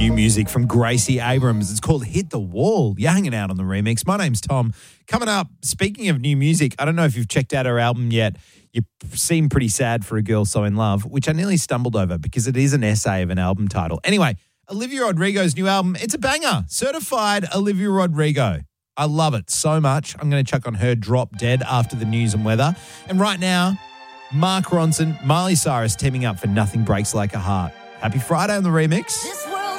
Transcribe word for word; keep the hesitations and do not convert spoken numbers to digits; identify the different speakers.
Speaker 1: new music from Gracie Abrams. It's called Hit the Wall. You're hanging out on the remix. My name's Tom. Coming up, speaking of new music, I don't know if you've checked out her album yet. You seem pretty sad for a girl so in love, which I nearly stumbled over because it is an essay of an album title. Anyway, Olivia Rodrigo's new album, it's a banger. Certified Olivia Rodrigo. I love it so much. I'm going to chuck on her Drop Dead after the news and weather. And right now, Mark Ronson, Miley Cyrus teaming up for Nothing Breaks Like a Heart. Happy Friday on the remix.